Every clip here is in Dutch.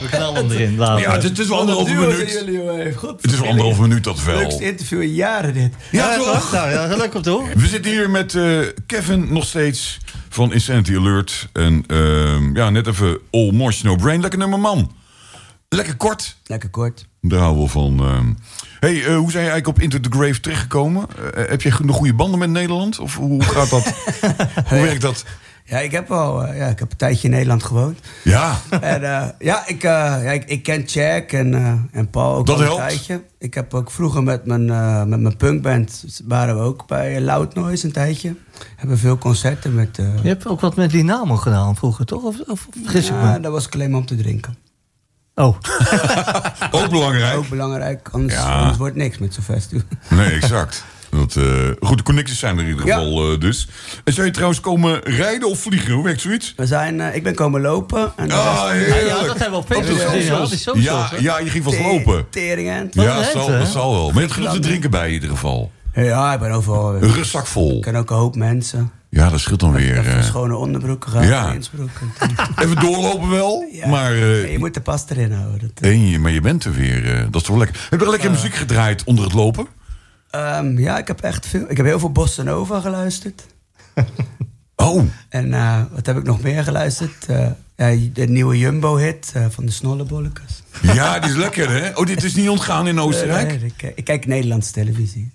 We knallen erin. Later. Ja, het is wel anderhalve minuut. Het is wel anderhalve minuut, dat wel. Leukste interview in jaren dit. Ja, toch? Nou, ja, leuk om te horen. We zitten hier met Kevin nog steeds van Insanity Alert. En net even All Mosh No Brain. Lekker nummer, man. Lekker kort. Lekker kort. Daar houden we van. Hoe zijn je eigenlijk op Into the Grave terechtgekomen? Heb je nog goede banden met Nederland? Of hoe gaat dat? Hoe werkt dat? Ja, ik heb een tijdje in Nederland gewoond. Ja. En ik ken Jack en Paul ook Dat al een helpt. tijdje. Ik heb ook vroeger met mijn punkband waren we ook bij Loud Noise een tijdje. Hebben veel concerten met... Je hebt ook wat met Dynamo gedaan vroeger, toch? Of vergis ik me? dat was ik alleen maar om te drinken. Oh. Ook belangrijk. Ook belangrijk, anders wordt niks met zo'n festival. Nee, exact. Goed, de connecties zijn er in ieder geval dus. En zou je trouwens komen rijden of vliegen? Hoe werkt zoiets? Ik ben komen lopen. En heerlijk. Ja, dat hebben we op Facebook Op de gezien. socials. Ja, je ging vast lopen. Teringend. Ja, dat zal wel. Maar je hebt genoeg te drinken bij in ieder geval. Ja, ik ben overal. Een rugzak vol. Ik ken ook een hoop mensen. Ja, dat scheelt dan weer. Even schone onderbroeken gaan. Ja. Innsbruck. Even doorlopen wel. Ja. Maar, Je moet de pas erin houden. maar je bent er weer. Dat is toch lekker. Heb je lekker muziek gedraaid onder het lopen? Ja, ik heb echt veel. Ik heb heel veel Bossa Nova geluisterd. Oh. En wat heb ik nog meer geluisterd? De nieuwe Jumbo-hit van de Snollebolletjes. Ja, die is lekker, hè? Oh, dit is niet ontgaan in Oostenrijk? Nee, ik kijk Nederlandse televisie.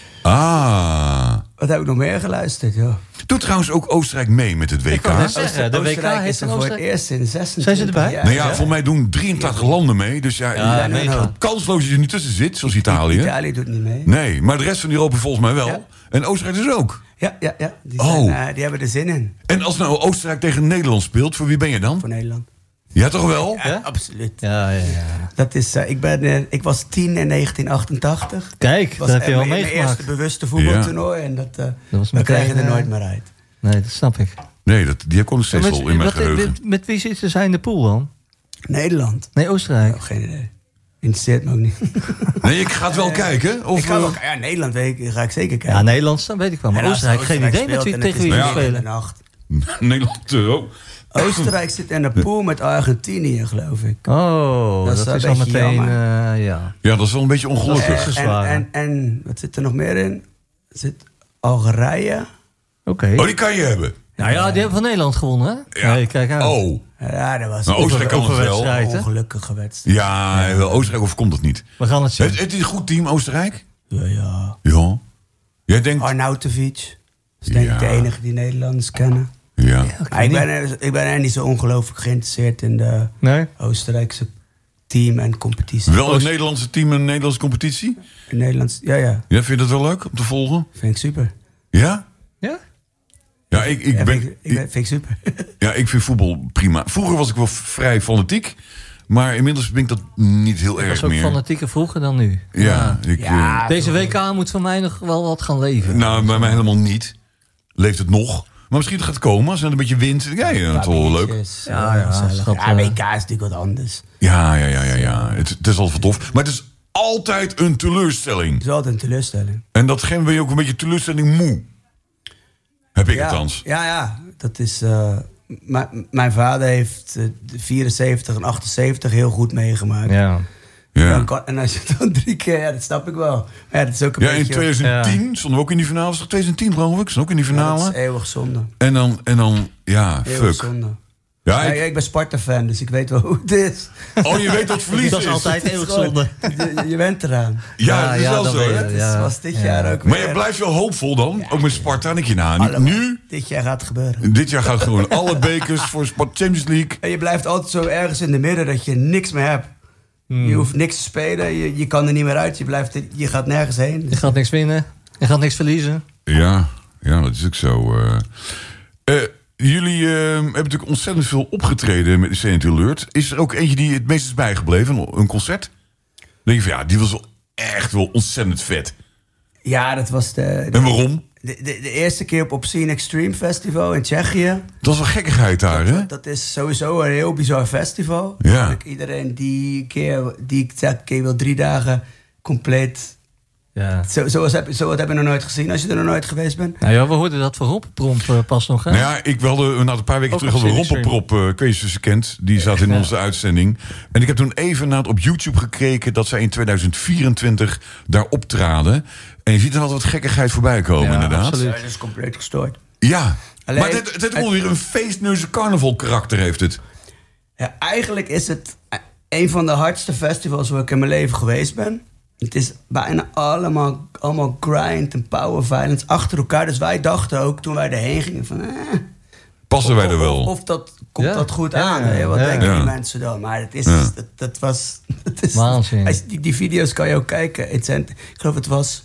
Ah. Wat heb ik nog meer geluisterd? Joh. Doet trouwens ook Oostenrijk mee met het WK? Ik wou net zeggen, de WK Oostenrijk heeft is er een voor het Oostenrijk. eerst in 26 Zijn ze erbij? jaar. Nou ja, voor mij doen 83 landen mee. Dus kansloos dat je er niet tussen zit, zoals Italië. Italië doet niet mee. Nee, maar de rest van Europa volgens mij wel. Ja. En Oostenrijk dus ook. Ja. Die hebben er zin in. En als nou Oostenrijk tegen Nederland speelt, voor wie ben je dan? Voor Nederland. Ja, toch wel? Ja, absoluut. Ja. Dat is, ik was 10 in 1988. Kijk, dat heb je wel mijn meegemaakt. eerste bewuste voetbaltoernooi. En dat was dan krijg je meteen, er nooit meer uit. Nee, dat snap ik. Nee, die heb ik ook nog steeds wel in mijn geheugen. Met wie zitten zij in de pool dan? Nederland? Nee, Oostenrijk. Oh, geen idee. Interesseert me ook niet. Nee, ik ga het wel kijken. Of, Nederland ga ik zeker kijken. Ja, Nederlands, dan weet ik wel. Maar En als Oostenrijk, geen idee met wie, tegen wie we spelen. Nederland, Oostenrijk zit in de pool met Argentinië, geloof ik. Oh, dat is al meteen, ja, dat is wel een beetje ongelukkig. En wat zit er nog meer in? Er zit Algerije. Oké. Oh, die kan je hebben. Nou ja, die hebben van Nederland gewonnen, hè? Ja. Nee, kijk uit. Oh. Ja, dat was Oostenrijk kan het wel. een ongelukkige wedstrijd. Ja, Oostenrijk overkomt het niet. We gaan het zien. Het is een goed team, Oostenrijk? Ja. Jij denkt... Arnautovic. Dat is denk ik de enige die Nederlanders kennen. Ja. Ik ben er niet zo ongelooflijk geïnteresseerd in de Oostenrijkse team en competitie. Wel een Nederlandse team en een Nederlandse competitie? In Nederlands, ja. Ja, vind je dat wel leuk om te volgen? Vind ik super. Ja? Ja? Ja, vind ik super. Ja, ik vind voetbal prima. Vroeger was ik wel vrij fanatiek. Maar inmiddels ben ik dat niet heel erg meer. Dat is ook fanatieker vroeger dan nu. Ja. Deze WK moet voor mij nog wel wat gaan leven. Nou, bij mij helemaal niet. Leeft het nog. Maar misschien gaat het komen. Als er een beetje wind. Ja, dat is wel leuk. WK is natuurlijk wat anders. Ja. Het is altijd wat tof. Maar het is altijd een teleurstelling. Het is altijd een teleurstelling. En dat ben je ook een beetje teleurstelling moe. Heb ik althans. Ja. Dat is... mijn vader heeft de 74 en 78 heel goed meegemaakt. Ja. En als je dan 3 keer... dat snap ik wel. Maar ja, dat is ook een beetje... in 2010 stonden we ook in die finale. Was het 2010 geloof ik? Stonden ook in die finale. Ja, dat is eeuwig zonde. En dan eeuwig fuck. Zonde. Ja, ik ben Sparta-fan, dus ik weet wel hoe het is. Oh, je weet wat verlies is. Dat is altijd eeuwig zonde. Je bent eraan. Ja, dat is wel zo, hè? Het was dit jaar ook weer. Maar je blijft wel hoopvol dan? Ook met Sparta, denk je nu? Dit jaar gaat het gebeuren. Dit jaar gaat gewoon alle bekers voor Sparta Champions League. En je blijft altijd zo ergens in de midden dat je niks meer hebt. Je hoeft niks te spelen, je kan er niet meer uit. Je gaat nergens heen. Je gaat niks winnen, je gaat niks verliezen. Ja, dat is ook zo. Jullie hebben natuurlijk ontzettend veel opgetreden met de Insanity Alert. Is er ook eentje die het meest is bijgebleven? Een concert? Dan denk je van die was wel echt wel ontzettend vet. Ja, dat was en waarom? De eerste keer op Obscene Extreme Festival in Tsjechië. Dat was wel gekkigheid daar, hè? Dat is sowieso een heel bizar festival. Ja. Iedereen die keer wil 3 dagen compleet Ja. Zo wat heb je nog nooit gezien als je er nog nooit geweest bent. Nou ja, we hoorden dat van Rompenpromp pas nog. Hè? Nou ja, ik wilde een paar weken Ook terug een hadden we serie. Rompenprop, ik weet niet of je ze kent. Die zat in onze uitzending. En ik heb toen even op YouTube gekeken dat zij in 2024 daar optraden. En je ziet er altijd wat gekkigheid voorbij komen, Ja, inderdaad. absoluut. Ja, dat is compleet gestoord. Ja, Alleen- maar het wel weer een feestneuze carnaval karakter heeft het. Ja, eigenlijk is het een van de hardste festivals waar ik in mijn leven geweest ben. Het is bijna allemaal grind en power violence achter elkaar. Dus wij dachten ook toen wij erheen gingen van... Passen wij er wel? Of dat komt Ja. dat goed Ja, aan? Hè? Wat ja. denken Ja. die mensen dan? Maar het is, Ja. dat was... Het is, Waanzin. die video's kan je ook kijken. Ik geloof het was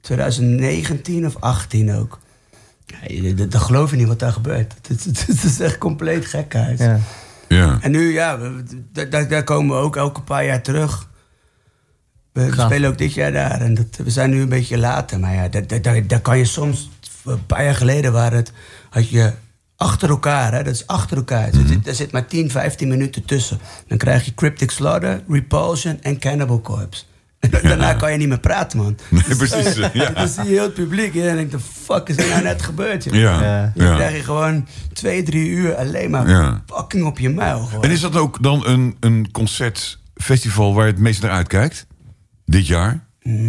2019 of 18 ook. Ja, dan geloof je niet wat daar gebeurt. Het is echt compleet gekheid. Ja. Ja. En nu, ja, daar komen we ook elke paar jaar terug. We Gaaf. spelen ook dit jaar daar. En we zijn nu een beetje later. Maar ja, daar kan je soms... Een paar jaar geleden had je achter elkaar. Hè, dat is achter elkaar. Er zit maar 10, 15 minuten tussen. Dan krijg je Cryptic Slaughter, Repulsion en Cannibal Corpse. En daarna kan je niet meer praten, man. Nee, precies. Ja. Dan zie je heel het publiek. En dan denk je, the fuck is er nou net gebeurd? Joh? Ja. Ja. Dan Ja. krijg je gewoon 2-3 uur alleen maar Ja. fucking op je muil. Gewoon. En is dat ook dan een concertfestival waar je het meest naar uitkijkt? Dit jaar?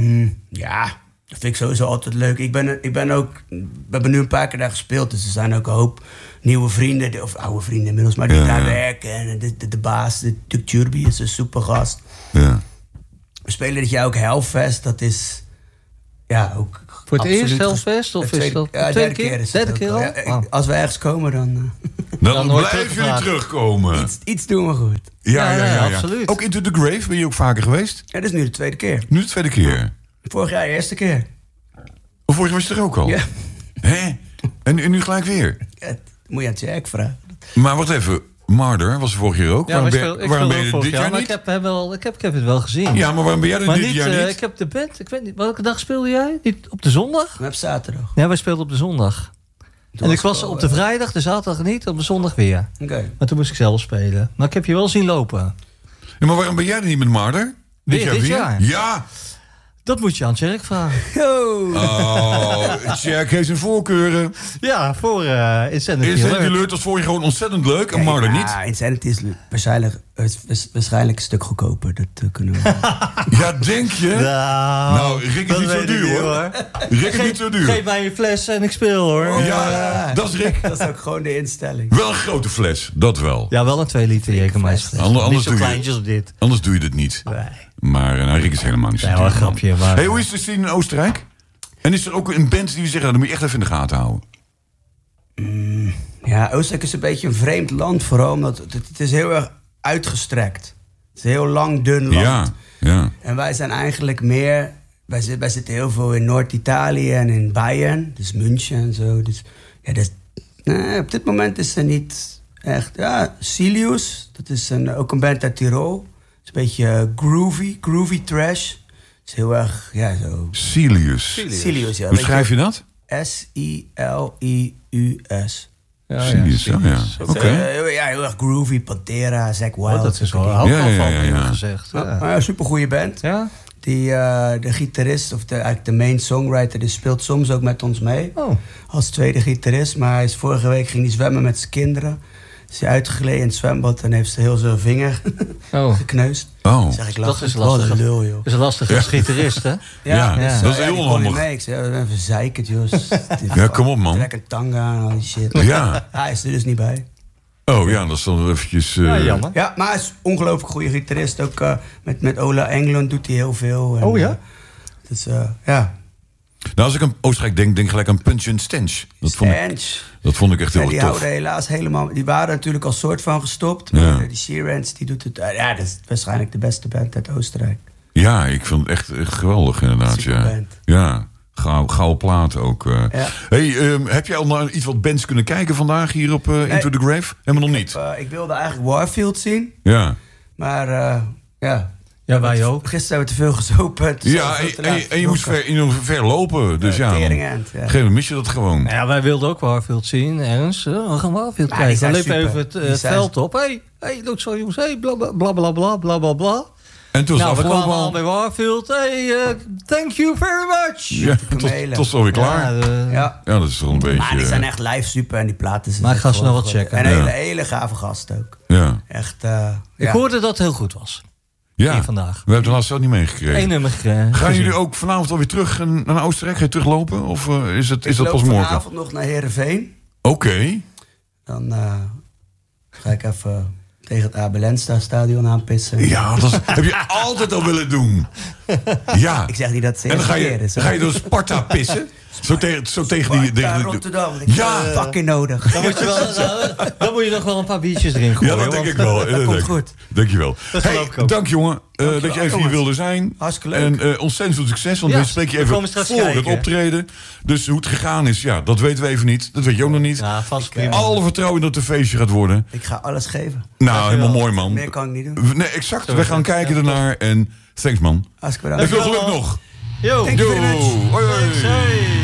Ja, dat vind ik sowieso altijd leuk. We hebben nu een paar keer daar gespeeld. Dus er zijn ook een hoop nieuwe vrienden, of oude vrienden inmiddels, maar die Ja, daar ja. werken. En de baas, de Turby, is een super gast. Ja. We spelen dit jaar ook Hellfest. Dat is ja ook. Voor het eerst absoluut Hellfest? Of is dat ja, de tweede keer? is het Derde ook keer wel. al? Ja, Oh. als we ergens komen, dan Dan nooit blijven jullie teruggevraagd. terugkomen. iets doen we goed. Ja, absoluut. Ook Into the Grave ben je ook vaker geweest? Ja, dat is nu de tweede keer. Nu de tweede keer. Vorig jaar de eerste keer. Of vorig jaar was je er ook al? Ja, Hè? En nu gelijk weer? dat moet je aan Jack vragen. Maar wacht even. Marder was er vorig jaar ook. Ja, waarom ik waarom speelde ben ook je vorig dit jaar jaar, maar niet? ik heb het wel gezien. Ja, maar waarom ben jij er maar dit jaar niet? ik heb de band, ik weet niet, welke dag speelde jij? Niet op de zondag? We hebben zaterdag. Ja, wij speelden op de zondag. En ik was wel, op de vrijdag, de zaterdag niet, op de zondag weer. Oké. Maar toen moest ik zelf spelen. Maar ik heb je wel zien lopen. Ja, maar waarom ben jij er niet met Marder? Weer dit jaar? Ja. Dat moet je aan Tjerk vragen. Yo. Oh, Jack heeft zijn voorkeuren. Ja, voor Insanity Insanity Alert. Alert was vorig jaar gewoon ontzettend leuk. En Marder niet. Ja, Insanity is waarschijnlijk een stuk goedkoper. Dat kunnen we. Ja, denk je? Nou, Rick is dat niet zo weet ik duur, niet, hoor. Rick is niet zo duur. Geef mij een fles en ik speel, hoor. Ja, dat is Rick. Dat is ook gewoon de instelling. Wel een grote fles, dat wel. Ja, wel een 2 liter Jägermeister. Anders Niet zo doe je- kleintjes op dit. Anders doe je dit niet. Nee. Maar nou, Rick is helemaal niet zo Ja, duur. wel een grapje. Maar... Hey, hoe is de scene in Oostenrijk? En is er ook een band die zeggen, dat moet je echt even in de gaten houden? Ja, Oostenrijk is een beetje een vreemd land, vooral omdat het is heel erg uitgestrekt. Het is een heel lang, dun land. Ja, ja. En wij zijn eigenlijk meer... Wij zitten heel veel in Noord-Italië en in Bayern. Dus München en zo. Dus, ja, op dit moment is er niet echt... Ja, Silius, dat is ook een band uit Tirol. Het is een beetje groovy trash. Het is heel erg, ja, zo... Silius. Silius, ja. Hoe schrijf je dat? Silius. Ja, Silius, ja. Silius. Oké. Ja, heel erg groovy. Pantera, Zack Wild. Oh, dat is wel Ja, hou ik Ja, wel ja, van, ja, ja. eerlijk gezegd. Ja. maar een supergoeie band. Ja? De gitarist, of eigenlijk de main songwriter, die speelt soms ook met ons mee. Oh. Als tweede gitarist. Maar hij is vorige week ging hij zwemmen met zijn kinderen. Is hij uitgeleden in het zwembad en heeft ze heel zijn vinger Oh. gekneusd. Oh, Dan zeg ik, Dat is wat lastig. een lul, joh. Dat is een lastige gitarist, hè? Ja, dus, dat is heel die kon onhandig. niet mee. Ik zei, even zeikend, joh. Ja, kom op, man. Trek een tanga aan, al die shit. Ja. Hij is er dus niet bij. Oh ja, dat is dan eventjes... Ja, jammer. Ja, maar hij is een ongelooflijk goede gitarist. Ook met Ola Englund doet hij heel veel. En, Oh ja? Dus ja. Nou, als ik aan Oostenrijk denk, denk ik gelijk aan Punch and Stench. Dat vond ik echt heel Ja, die tof. houden helaas helemaal... Die waren natuurlijk al soort van gestopt. Ja. Maar die Sheerans, die doet het... Ja, dat is waarschijnlijk de beste band uit Oostenrijk. Ja, ik vond het echt geweldig inderdaad. Ja, Superband. ja. Gouden plaat ook. Ja. Hey, heb jij al naar iets wat bands kunnen kijken vandaag hier op Into the Grave? Helemaal nog niet. Ik wilde eigenlijk Warfield zien. Ja. Maar ja... Ja, wij ook. Gisteren hebben we te veel gezopen. Ja, en je moest ver lopen. Dus ja, Teringend, ja. op een gegeven moment mis je dat gewoon. Nou ja, wij wilden ook Warfield zien, Ernst. We gaan Warfield Maar die kijken. zijn We liepen super. even Die het zijn- veld op. Hey, look zo jongens. Hey, bla bla bla bla bla bla bla bla. En toen was Nou, het we kwamen afgelopen al al. bij Warfield. Hey, thank you very much. Ja, tot zo weer klaar. Ja. Ja, dat is toch een beetje... Maar die zijn echt live super en die platen zijn Maar ik ga echt snel gewoon wat geweldig. checken. En Ja. hele gave gast ook. Ja. Echt, Ik hoorde dat het heel goed was. Ja. Hier vandaag. We hebben de laatste ook niet meegekregen. Eén nummer gekregen. Gaan jullie ook vanavond alweer terug naar Oostenrijk? Ga je teruglopen? Of is dat pas loop morgen? vanavond nog naar Heerenveen. Oké. Dan ga ik even tegen het Abelensta stadion aanpissen. Ja, dat heb je altijd al willen doen. Ja. Ik zeg niet dat het de En dan eerste ga keer je, is. ga je door Sparta pissen? Zo tegen die... Sparta, Rotterdam. Ik Ja. heb fucking nodig. Dan moet, je dan moet je nog wel een paar biertjes erin gooien. Ja, dat denk want- ik wel. Dat komt goed. Dankjewel. Dat geloof ik ook. Dank jongen dat je even hier jongens. wilde zijn. Hartstikke leuk. En ontzettend veel succes. Want Ja, we spreken je we even komen straks voor het kijken. optreden. Dus hoe het gegaan is, ja, dat weten we even niet. Dat weet je ook nog niet. Ja, vast prima. Alle vertrouwen dat het een feestje gaat worden. Ik ga alles geven. Nou, helemaal mooi man. Meer kan ik niet doen. Nee, exact. We gaan kijken ernaar. En thanks man. Hartstikke En bedankt. veel geluk nog. Yo. Thank you Yo. very much. Hoi, hoi. Thanks, hey.